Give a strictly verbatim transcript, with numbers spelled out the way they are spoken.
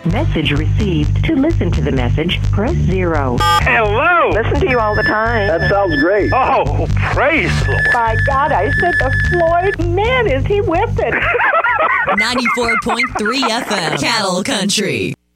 Message received. To listen to the message, press zero. Hello! Listen to you all the time. That sounds great. Oh, praise the Lord. My God, I said to Floyd, man, is he whipped it. ninety-four point three F M, Cattle Country.